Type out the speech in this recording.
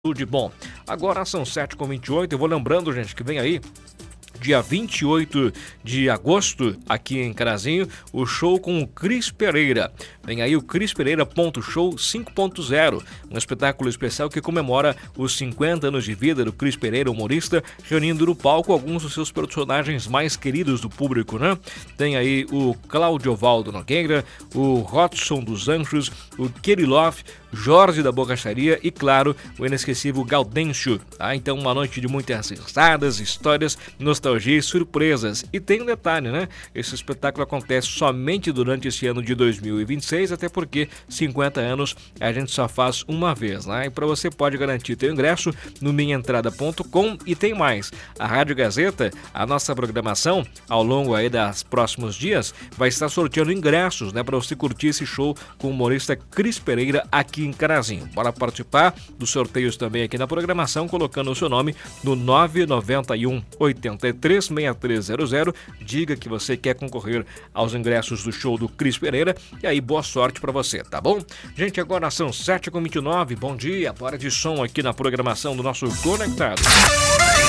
Tudo de bom. Agora são 7h28, eu vou lembrando, gente, que vem aí dia 28 de agosto, aqui em Carazinho, o show com o Cris Pereira. Vem aí o Cris Pereira Show 5.0, um espetáculo especial que comemora os 50 anos de vida do Cris Pereira, humorista, reunindo no palco alguns dos seus personagens mais queridos do público, né? Tem aí o Cláudio Valdo Nogueira, o Rodson dos Anjos, o Kirilov, Jorge da Borracharia e, claro, o inesquecível Gaudêncio. Então, uma noite de muitas risadas, histórias, nostalgia e surpresas. E tem um detalhe, né? Esse espetáculo acontece somente durante esse ano de 2026, até porque 50 anos a gente só faz uma vez, né? E para você pode garantir teu ingresso no minhaentrada.com e tem mais. A Rádio Gazeta, a nossa programação, ao longo aí dos próximos dias, vai estar sorteando ingressos, né? Para você curtir esse show com o humorista Cris Pereira aqui em Carazinho. Bora participar dos sorteios também aqui na programação, colocando o seu nome no 991 83 6300. Diga que você quer concorrer aos ingressos do show do Cris Pereira e aí boa sorte pra você, tá bom? Gente, agora são 7h29, bom dia, bora de som aqui na programação do nosso Conectado.